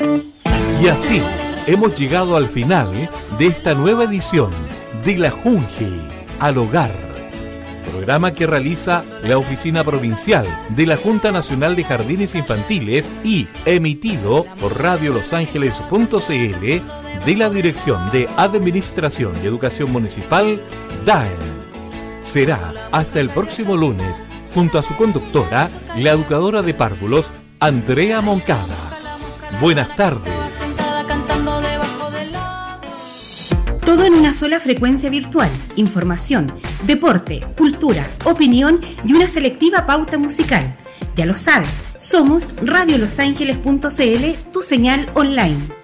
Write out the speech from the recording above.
Y así hemos llegado al final de esta nueva edición de La Junji al Hogar, programa que realiza la Oficina Provincial de la Junta Nacional de Jardines Infantiles y emitido por radiolosangeles.cl de la Dirección de Administración y Educación Municipal, DAEM. Será hasta el próximo lunes, junto a su conductora, la educadora de párvulos, Andrea Moncada. Buenas tardes. Todo en una sola frecuencia virtual. Información, deporte, cultura, opinión y una selectiva pauta musical. Ya lo sabes, somos radiolosangeles.cl, tu señal online.